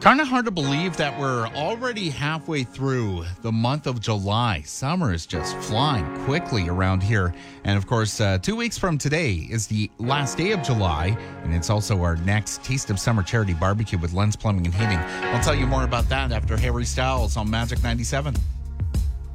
Kind of hard to believe that we're already halfway through the month of July. Summer is just flying quickly around here. And of course, 2 weeks from today is the last day of July. And it's also our next Taste of Summer charity barbecue with Lens Plumbing and Heating. I'll tell you more about that after Harry Styles on Magic 97.